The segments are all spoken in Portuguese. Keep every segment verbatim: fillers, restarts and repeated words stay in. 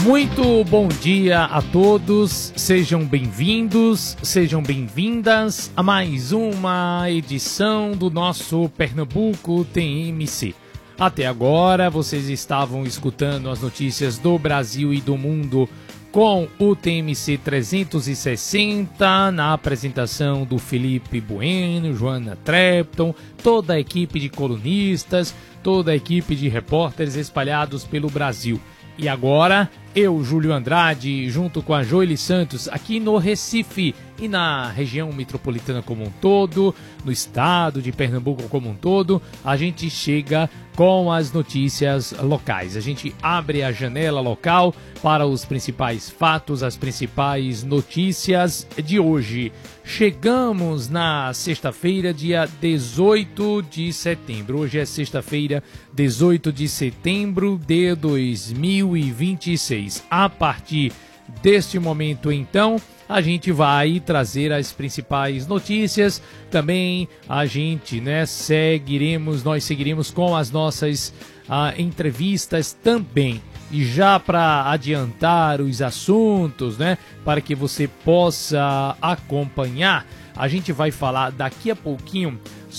Muito bom dia a todos, sejam bem-vindos, sejam bem-vindas a mais uma edição do nosso Pernambuco T M C. Até agora vocês estavam escutando as notícias do Brasil e do mundo com o T M C trezentos e sessenta, na apresentação do Felipe Bueno, Joana Trepton, toda a equipe de colunistas, toda a equipe de repórteres espalhados pelo Brasil. E agora, eu, Júlio Andrade, junto com a Joely Santos, aqui no Recife e na região metropolitana como um todo, no estado de Pernambuco como um todo, a gente chega com as notícias locais. A gente abre a janela local para os principais fatos, as principais notícias de hoje. Chegamos na sexta-feira, dia dezoito de setembro. Hoje é sexta-feira, dezoito de setembro de dois mil e vinte e seis. A partir deste momento, então, a gente vai trazer as principais notícias. Também a gente, né, seguiremos, nós seguiremos com as nossas ah, entrevistas também. E já para adiantar os assuntos, né, para que você possa acompanhar, a gente vai falar daqui a pouquinho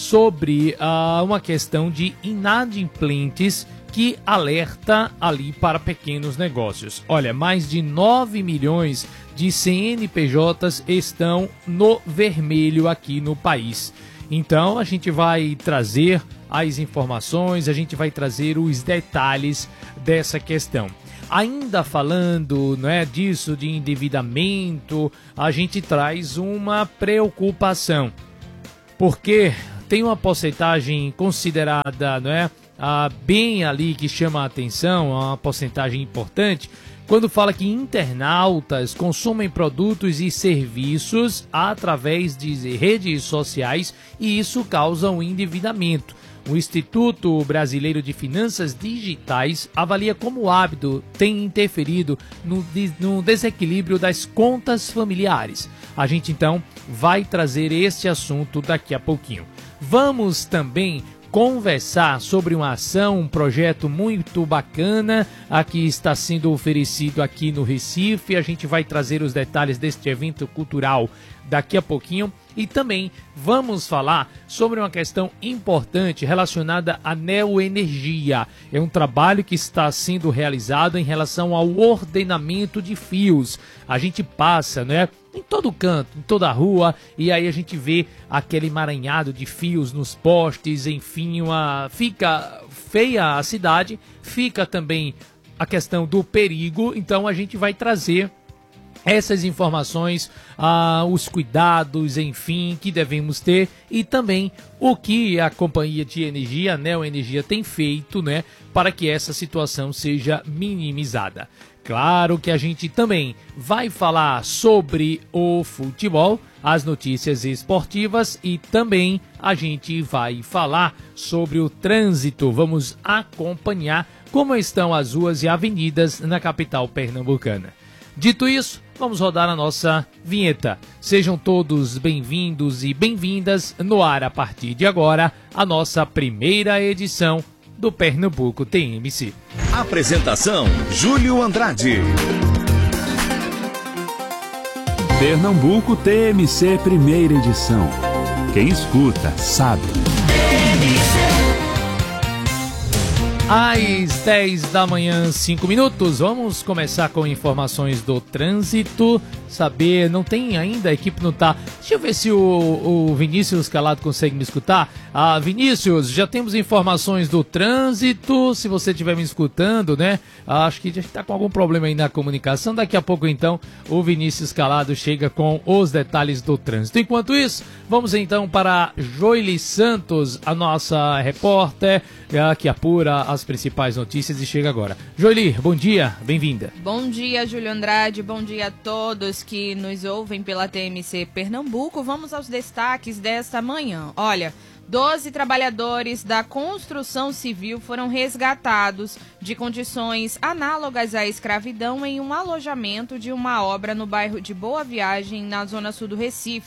sobre uh, uma questão de inadimplentes que alerta ali para pequenos negócios. Olha, mais de nove milhões de C N P Js estão no vermelho aqui no país. Então a gente vai trazer as informações, a gente vai trazer os detalhes dessa questão. Ainda falando, não é, disso, de endividamento, a gente traz uma preocupação, porque tem uma porcentagem considerada, não é, ah, bem ali que chama a atenção, uma porcentagem importante, quando fala que internautas consomem produtos e serviços através de redes sociais e isso causa um endividamento. O Instituto Brasileiro de Finanças Digitais avalia como o hábito tem interferido no, no desequilíbrio das contas familiares. A gente então vai trazer esse assunto daqui a pouquinho. Vamos também conversar sobre uma ação, um projeto muito bacana a que está sendo oferecido aqui no Recife. A gente vai trazer os detalhes deste evento cultural daqui a pouquinho. E também vamos falar sobre uma questão importante relacionada à neoenergia. É um trabalho que está sendo realizado em relação ao ordenamento de fios. A gente passa, né, em todo canto, em toda a rua, e aí a gente vê aquele emaranhado de fios nos postes, enfim, uma... fica feia a cidade, fica também a questão do perigo, então a gente vai trazer essas informações, ah, os cuidados, enfim, que devemos ter e também o que a companhia de energia, a Neoenergia, tem feito, né, para que essa situação seja minimizada. Claro que a gente também vai falar sobre o futebol, as notícias esportivas e também a gente vai falar sobre o trânsito. Vamos acompanhar como estão as ruas e avenidas na capital pernambucana. Dito isso, vamos rodar a nossa vinheta. Sejam todos bem-vindos e bem-vindas no ar a partir de agora, a nossa primeira edição do Pernambuco T M C. Apresentação, Júlio Andrade. Pernambuco T M C, primeira edição. Quem escuta, sabe. Às dez da manhã, cinco minutos, vamos começar com informações do trânsito, saber, não tem ainda, a equipe não tá, deixa eu ver se o, o Vinícius Calado consegue me escutar. Ah, Vinícius, já temos informações do trânsito, se você estiver me escutando, né, acho que já está com algum problema aí na comunicação, daqui a pouco então o Vinícius Calado chega com os detalhes do trânsito. Enquanto isso, vamos então para Joely Santos, a nossa repórter, que apura as principais notícias e chega agora. Joely, bom dia, bem-vinda. Bom dia, Júlio Andrade, bom dia a todos que nos ouvem pela T M C Pernambuco. Vamos aos destaques desta manhã. Olha, doze trabalhadores da construção civil foram resgatados de condições análogas à escravidão em um alojamento de uma obra no bairro de Boa Viagem, na zona sul do Recife.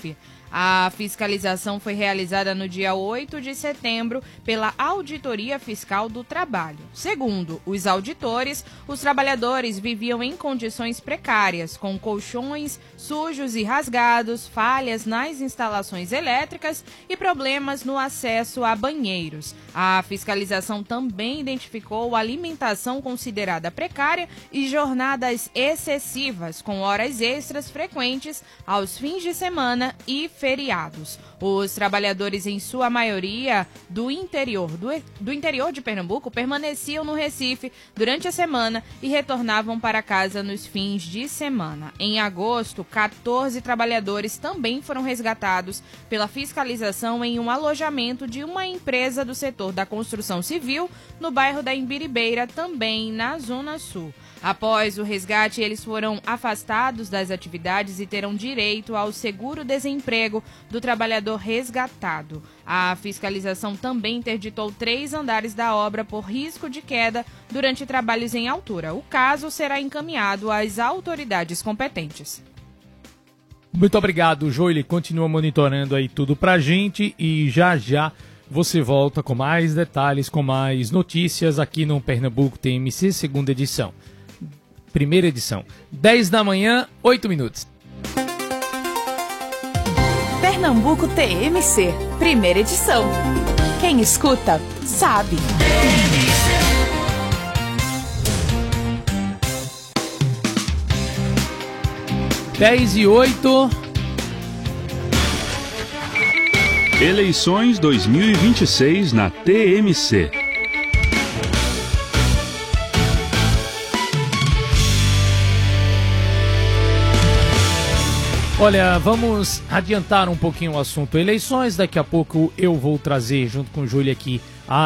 A fiscalização foi realizada no dia oito de setembro pela Auditoria Fiscal do Trabalho. Segundo os auditores, os trabalhadores viviam em condições precárias, com colchões sujos e rasgados, falhas nas instalações elétricas e problemas no acesso a banheiros. A fiscalização também identificou alimentação considerada precária e jornadas excessivas, com horas extras frequentes aos fins de semana e feriados. Os trabalhadores, em sua maioria do interior, do, do interior de Pernambuco, permaneciam no Recife durante a semana e retornavam para casa nos fins de semana. Em agosto, quatorze trabalhadores também foram resgatados pela fiscalização em um alojamento de uma empresa do setor da construção civil no bairro da Imbiribeira, também na Zona Sul. Após o resgate, eles foram afastados das atividades e terão direito ao seguro-desemprego do trabalhador resgatado. A fiscalização também interditou três andares da obra por risco de queda durante trabalhos em altura. O caso será encaminhado às autoridades competentes. Muito obrigado, Joile. Continua monitorando aí tudo pra gente e já já você volta com mais detalhes, com mais notícias aqui no Pernambuco T M C, segunda edição. Primeira edição. dez da manhã, oito minutos. Pernambuco T M C, primeira edição. Quem escuta, sabe. dez e oito. Eleições dois mil e vinte e seis na T M C. Olha, vamos adiantar um pouquinho o assunto eleições. Daqui a pouco eu vou trazer, junto com o Júlio aqui,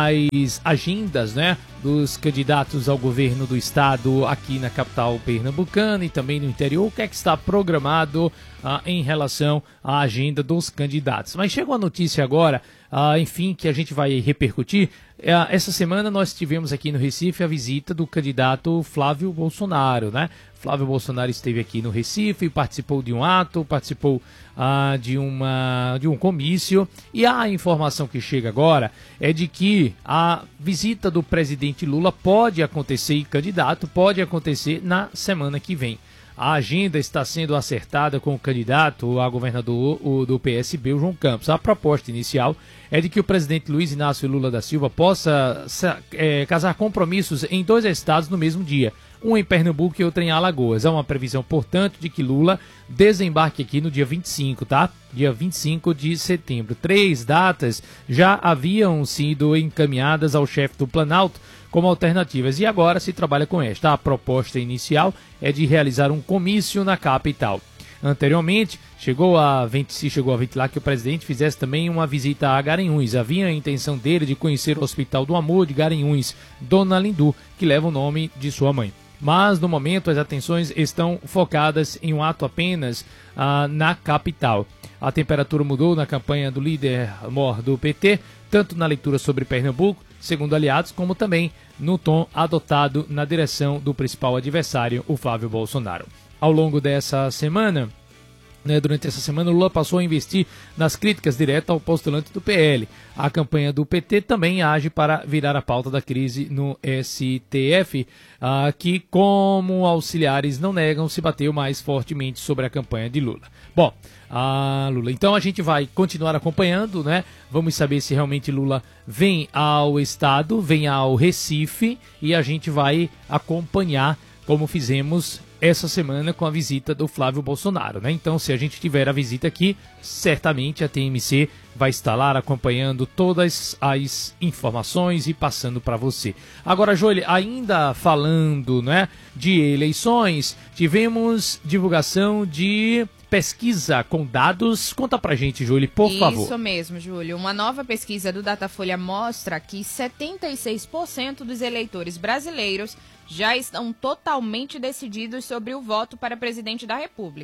as agendas, né, dos candidatos ao governo do estado aqui na capital pernambucana e também no interior. O que é que está programado ah, em relação à agenda dos candidatos. Mas chegou a notícia agora, ah, enfim, que a gente vai repercutir. Ah, essa semana nós tivemos aqui no Recife a visita do candidato Flávio Bolsonaro, né? Flávio Bolsonaro esteve aqui no Recife, participou de um ato, participou ah, de, uma, de um comício, e a informação que chega agora é de que a visita do presidente Lula pode acontecer, e candidato pode acontecer na semana que vem. A agenda está sendo acertada com o candidato a governador o, do P S B, o João Campos. A proposta inicial é de que o presidente Luiz Inácio Lula da Silva possa é, casar compromissos em dois estados no mesmo dia, um em Pernambuco e outro em Alagoas. Há uma previsão, portanto, de que Lula desembarque aqui no dia vinte e cinco, tá? Dia vinte e cinco de setembro. Três datas já haviam sido encaminhadas ao chefe do Planalto como alternativas e agora se trabalha com esta. A proposta inicial é de realizar um comício na capital. Anteriormente, chegou a, se chegou a ventilar que o presidente fizesse também uma visita a Garanhuns. Havia a intenção dele de conhecer o Hospital do Amor de Garanhuns, Dona Lindu, que leva o nome de sua mãe. Mas, no momento, as atenções estão focadas em um ato apenas ah, na capital. A temperatura mudou na campanha do líder mor do P T, tanto na leitura sobre Pernambuco, segundo aliados, como também no tom adotado na direção do principal adversário, o Flávio Bolsonaro. Ao longo dessa semana, né, durante essa semana, o Lula passou a investir nas críticas diretas ao postulante do P L. A campanha do P T também age para virar a pauta da crise no S T F, ah, que, como auxiliares, não negam, se bateu mais fortemente sobre a campanha de Lula. Bom, ah, Lula, então a gente vai continuar acompanhando, né? Vamos saber se realmente Lula vem ao estado, vem ao Recife, e a gente vai acompanhar como fizemos essa semana com a visita do Flávio Bolsonaro, né? Então, se a gente tiver a visita aqui, certamente a T M C vai estar lá acompanhando todas as informações e passando para você. Agora, Joel, ainda falando, né, de eleições, tivemos divulgação de pesquisa com dados. Conta pra gente, Júlio, por Isso favor. Isso mesmo, Júlio. Uma nova pesquisa do Datafolha mostra que setenta e seis por cento dos eleitores brasileiros já estão totalmente decididos sobre o voto para presidente da República.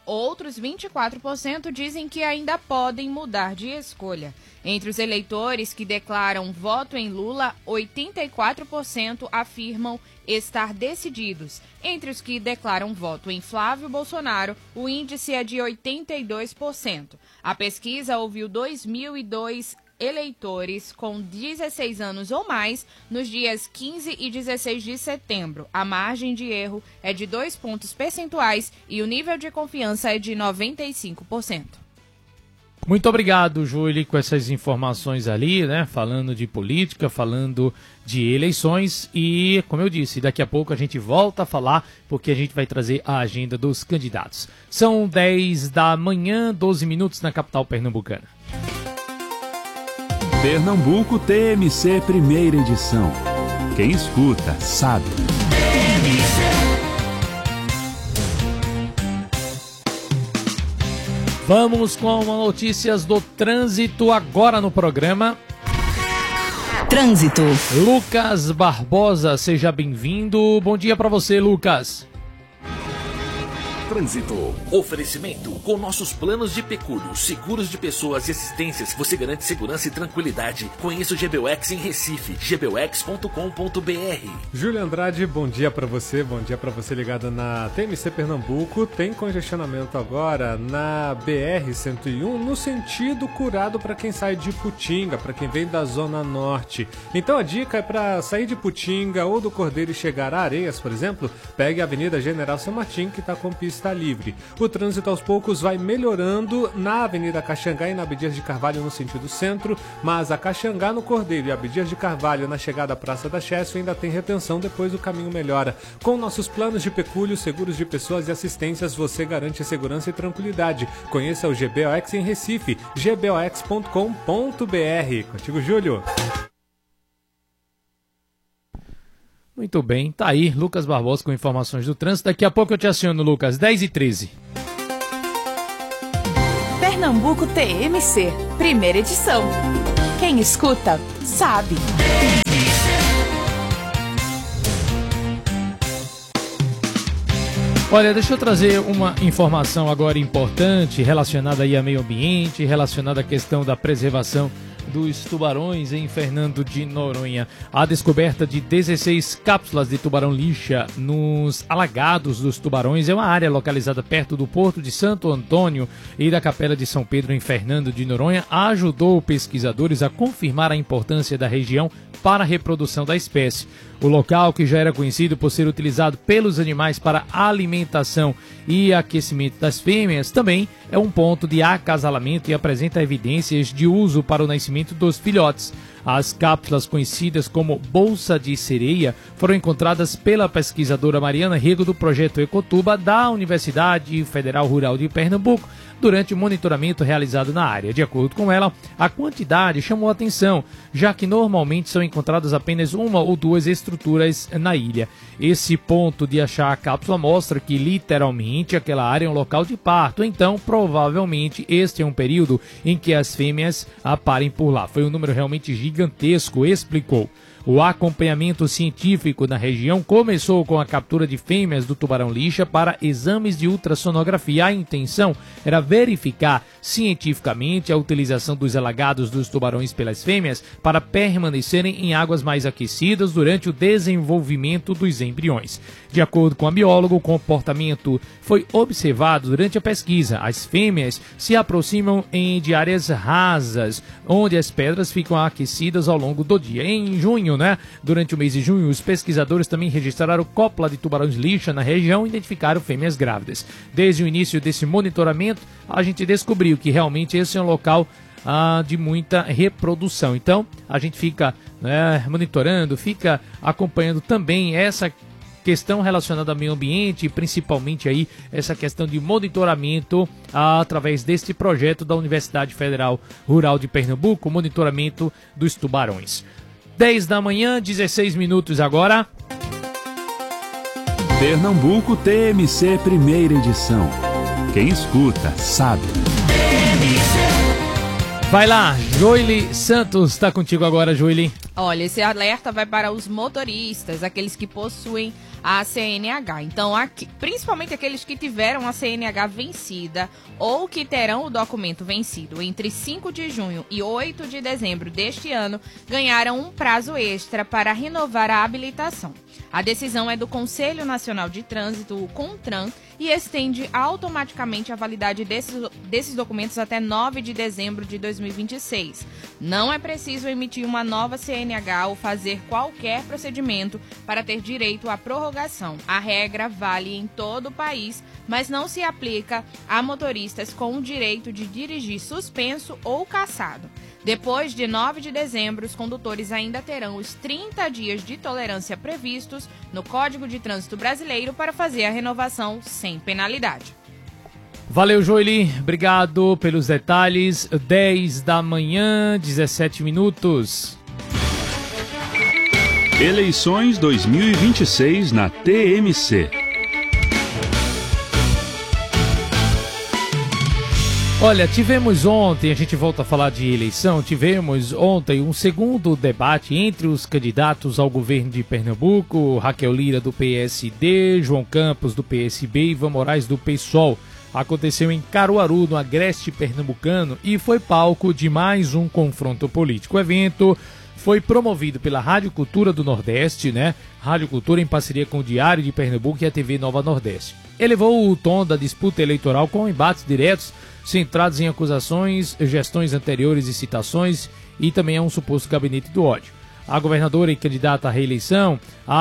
Outros vinte e quatro por cento dizem que ainda podem mudar de escolha. Entre os eleitores que declaram voto em Lula, oitenta e quatro por cento afirmam estar decididos. Entre os que declaram voto em Flávio Bolsonaro, o índice é de oitenta e dois por cento. A pesquisa ouviu dois mil e dois eleitores com dezesseis anos ou mais nos dias quinze e dezesseis de setembro. A margem de erro é de dois pontos percentuais e o nível de confiança é de noventa e cinco por cento. Muito obrigado, Júlio, com essas informações ali, né? Falando de política, falando de eleições e, como eu disse, daqui a pouco a gente volta a falar porque a gente vai trazer a agenda dos candidatos. São dez da manhã, doze minutos na capital pernambucana. Pernambuco T M C Primeira Edição. Quem escuta, sabe. Vamos com notícias do trânsito agora no programa. Trânsito. Lucas Barbosa, seja bem-vindo. Bom dia para você, Lucas. Trânsito. Oferecimento. Com nossos planos de pecúlio, seguros de pessoas e assistências, você garante segurança e tranquilidade. Conheça o G B U X em Recife, g b u x ponto com ponto b r. Júlio Andrade, bom dia para você, bom dia para você ligado na T M C Pernambuco. Tem congestionamento agora na B R cento e um, no sentido curado para quem sai de Putinga, para quem vem da Zona Norte. Então a dica é para sair de Putinga ou do Cordeiro e chegar a Areias, por exemplo, pegue a Avenida General São Martim, que está com pista livre. O trânsito aos poucos vai melhorando na Avenida Caxangá e na Abdias de Carvalho no sentido centro, mas a Caxangá no Cordeiro e a Abdias de Carvalho na chegada à Praça da Chesf ainda tem retenção, depois o caminho melhora. Com nossos planos de pecúlio, seguros de pessoas e assistências, você garante segurança e tranquilidade. Conheça o G B O X em Recife, g b o x ponto com ponto b r. Contigo, Júlio. Muito bem, tá aí, Lucas Barbosa com informações do trânsito. Daqui a pouco eu te aciono, Lucas, dez e treze. Pernambuco T M C, primeira edição. Quem escuta, sabe. Olha, deixa eu trazer uma informação agora importante relacionada aí ao meio ambiente, relacionada à questão da preservação dos tubarões em Fernando de Noronha. A descoberta de dezesseis cápsulas de tubarão-lixa nos alagados dos Tubarões é uma área localizada perto do Porto de Santo Antônio e da Capela de São Pedro em Fernando de Noronha, ajudou pesquisadores a confirmar a importância da região para a reprodução da espécie. O local, que já era conhecido por ser utilizado pelos animais para alimentação e aquecimento das fêmeas, também é um ponto de acasalamento e apresenta evidências de uso para o nascimento dos filhotes. As cápsulas, conhecidas como bolsa de sereia, foram encontradas pela pesquisadora Mariana Rego do projeto Ecotuba da Universidade Federal Rural de Pernambuco durante o monitoramento realizado na área. De acordo com ela, a quantidade chamou a atenção, já que normalmente são encontradas apenas uma ou duas estruturas na ilha. Esse ponto de achar a cápsula mostra que literalmente aquela área é um local de parto, então provavelmente este é um período em que as fêmeas aparem por lá. Foi um número realmente gigantesco, explicou. O acompanhamento científico na região começou com a captura de fêmeas do tubarão-lixa para exames de ultrassonografia. A intenção era verificar cientificamente a utilização dos alagados dos tubarões pelas fêmeas para permanecerem em águas mais aquecidas durante o desenvolvimento dos embriões. De acordo com a bióloga, o comportamento foi observado durante a pesquisa. As fêmeas se aproximam em, de áreas rasas, onde as pedras ficam aquecidas ao longo do dia. Em junho, Né? Durante o mês de junho, os pesquisadores também registraram cópula de tubarões-lixa na região e identificaram fêmeas grávidas. Desde o início desse monitoramento, a gente descobriu que realmente esse é um local ah, de muita reprodução. Então, a gente fica né, monitorando, fica acompanhando também essa questão relacionada ao meio ambiente, principalmente aí essa questão de monitoramento ah, através deste projeto da Universidade Federal Rural de Pernambuco, monitoramento dos tubarões. dez da manhã, dezesseis minutos agora. Pernambuco T M C Primeira Edição. Quem escuta, sabe. Vai lá, Joely Santos, está contigo agora, Joely. Olha, esse alerta vai para os motoristas, aqueles que possuem a C N H. Então, aqui, principalmente aqueles que tiveram a C N H vencida ou que terão o documento vencido entre cinco de junho e oito de dezembro deste ano, ganharam um prazo extra para renovar a habilitação. A decisão é do Conselho Nacional de Trânsito, o CONTRAN, e estende automaticamente a validade desses, desses documentos até nove de dezembro de dois mil e vinte e seis. Não é preciso emitir uma nova C N H ou fazer qualquer procedimento para ter direito à prorrogação. A regra vale em todo o país, mas não se aplica a motoristas com o direito de dirigir suspenso ou cassado. Depois de nove de dezembro, os condutores ainda terão os trinta dias de tolerância previstos no Código de Trânsito Brasileiro para fazer a renovação sem penalidade. Valeu, Joeli. Obrigado pelos detalhes. dez da manhã, dezessete minutos. Eleições dois mil e vinte e seis na T M C. Olha, tivemos ontem, a gente volta a falar de eleição, tivemos ontem um segundo debate entre os candidatos ao governo de Pernambuco, Raquel Lira do P S D, João Campos do P S B e Ivan Moraes do PSOL. Aconteceu em Caruaru, no Agreste Pernambucano, e foi palco de mais um confronto político. O evento foi promovido pela Rádio Cultura do Nordeste, né? Rádio Cultura em parceria com o Diário de Pernambuco e a T V Nova Nordeste. Elevou o tom da disputa eleitoral com embates diretos, centrados em acusações, gestões anteriores e citações, e também a um suposto gabinete do ódio. A governadora e candidata à reeleição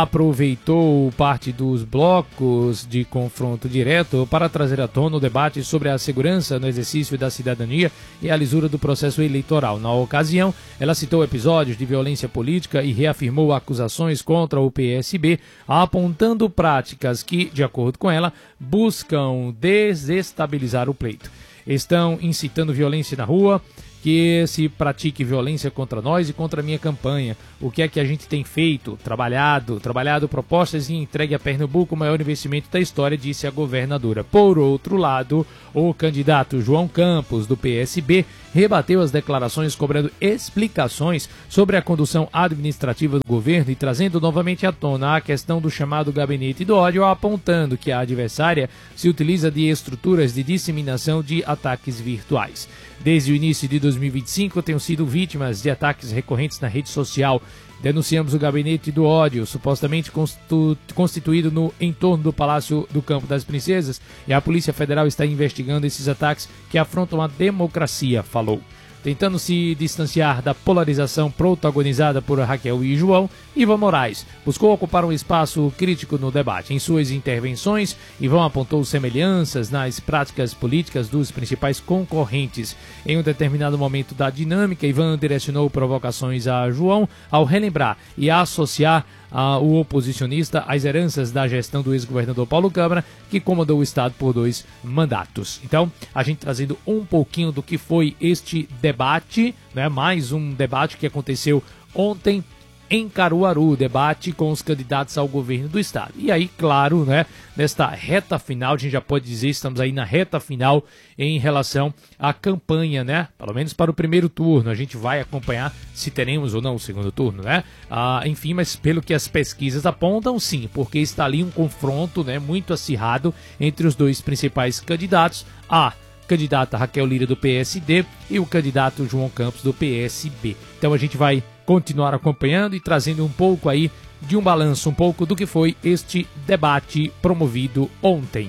aproveitou parte dos blocos de confronto direto para trazer à tona o debate sobre a segurança no exercício da cidadania e a lisura do processo eleitoral. Na ocasião, ela citou episódios de violência política e reafirmou acusações contra o P S B, apontando práticas que, de acordo com ela, buscam desestabilizar o pleito. Estão incitando violência na rua, que se pratique violência contra nós e contra a minha campanha. O que é que a gente tem feito? Trabalhado, trabalhado propostas e entregue a Pernambuco o maior investimento da história, disse a governadora. Por outro lado, o candidato João Campos, do P S B, rebateu as declarações cobrando explicações sobre a condução administrativa do governo e trazendo novamente à tona a questão do chamado gabinete do ódio, apontando que a adversária se utiliza de estruturas de disseminação de ataques virtuais. Desde o início de dois mil e vinte e cinco, tenham sido vítimas de ataques recorrentes na rede social. Denunciamos o gabinete do ódio, supostamente constitu- constituído no entorno do Palácio do Campo das Princesas, e a Polícia Federal está investigando esses ataques que afrontam a democracia, falou. Tentando se distanciar da polarização protagonizada por Raquel e João, Ivan Moraes buscou ocupar um espaço crítico no debate. Em suas intervenções, Ivan apontou semelhanças nas práticas políticas dos principais concorrentes. Em um determinado momento da dinâmica, Ivan direcionou provocações a João ao relembrar e associar Uh, o oposicionista às heranças da gestão do ex-governador Paulo Câmara, que comandou o estado por dois mandatos. Então, a gente trazendo um pouquinho do que foi este debate, né? Mais um debate que aconteceu ontem em Caruaru, debate com os candidatos ao governo do estado. E aí, claro, né, nesta reta final, a gente já pode dizer, estamos aí na reta final em relação à campanha, né, pelo menos para o primeiro turno. A gente vai acompanhar se teremos ou não o segundo turno, né, ah, enfim, mas pelo que as pesquisas apontam, sim, porque está ali um confronto, né, muito acirrado entre os dois principais candidatos, a candidata Raquel Lira do P S D e o candidato João Campos do P S B. Então a gente vai continuar acompanhando e trazendo um pouco aí de um balanço, um pouco do que foi este debate promovido ontem.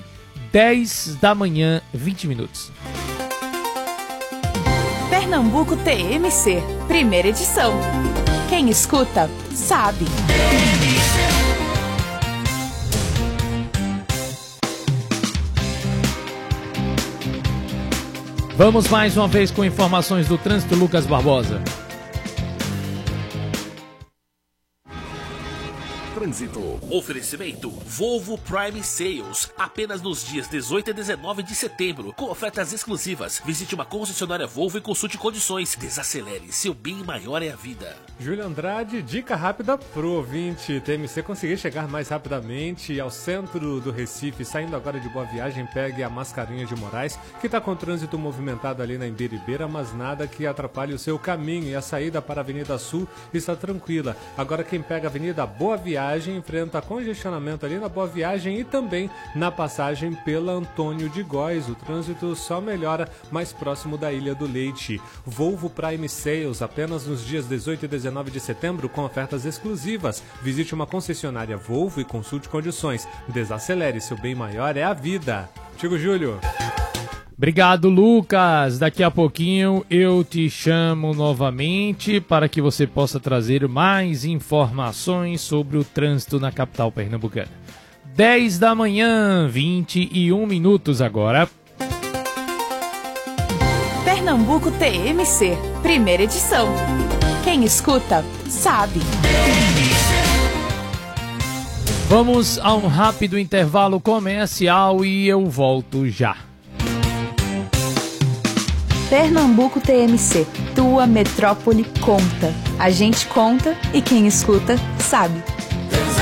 dez da manhã, vinte minutos. Pernambuco T M C, primeira edição. Quem escuta, sabe. Vamos mais uma vez com informações do trânsito, Lucas Barbosa. trânsito. Oferecimento Volvo Prime Sales, apenas nos dias dezoito e dezenove de setembro, com ofertas exclusivas. Visite uma concessionária Volvo e consulte condições. Desacelere, seu bem maior é a vida. Júlio Andrade, dica rápida pro ouvinte. T M C conseguir chegar mais rapidamente ao centro do Recife, saindo agora de Boa Viagem, pegue a Mascarenhas de Moraes, que está com trânsito movimentado ali na Imbiribeira, mas nada que atrapalhe o seu caminho, e a saída para a Avenida Sul está tranquila. Agora quem pega a Avenida Boa Viagem enfrenta congestionamento ali na Boa Viagem e também na passagem pela Antônio de Góes. O trânsito só melhora mais próximo da Ilha do Leite. Volvo Prime Sales, apenas nos dias dezoito e dezenove de setembro, com ofertas exclusivas. Visite uma concessionária Volvo e consulte condições. Desacelere, seu bem maior é a vida. Tigo Júlio. Obrigado, Lucas. Daqui a pouquinho eu te chamo novamente para que você possa trazer mais informações sobre o trânsito na capital pernambucana. dez da manhã, vinte e um minutos agora. Pernambuco T M C, primeira edição. Quem escuta, sabe. Vamos a um rápido intervalo comercial e eu volto já. Pernambuco T M C, tua metrópole conta. A gente conta e quem escuta, sabe.